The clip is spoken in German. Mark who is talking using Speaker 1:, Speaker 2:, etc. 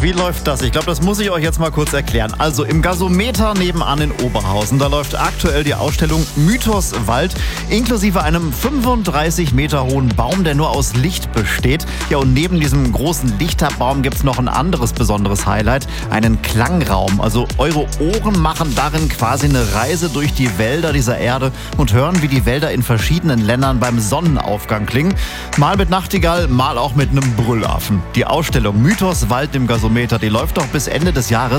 Speaker 1: Wie läuft das? Ich glaube, das muss ich euch jetzt mal kurz erklären. Also im Gasometer nebenan in Oberhausen, da läuft aktuell die Ausstellung Mythos Wald, inklusive einem 35 Meter hohen Baum, der nur aus Licht besteht. Ja, und neben diesem großen Lichterbaum gibt es noch ein anderes besonderes Highlight, einen Klangraum. Also eure Ohren machen darin quasi eine Reise durch die Wälder dieser Erde und hören, wie die Wälder in verschiedenen Ländern beim Sonnenaufgang klingen. Mal mit Nachtigall, mal auch mit einem Brüllaffen. Die Ausstellung Mythos Wald im Gasometer, die läuft doch bis Ende des Jahres.